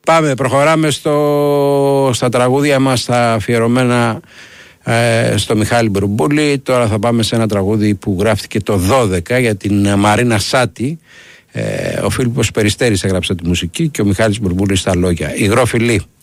Προχωράμε στα τραγούδια μας, τα αφιερωμένα στο Μιχάλη Μπουρμπούλη. Τώρα θα πάμε σε ένα τραγούδι που γράφτηκε το 12 για την Μαρίνα Σάτη. Ο Φίλιππος Περιστέρης έγραψε τη μουσική και ο Μιχάλης Μπουρμπούλης στα λόγια. Υγρό φιλί.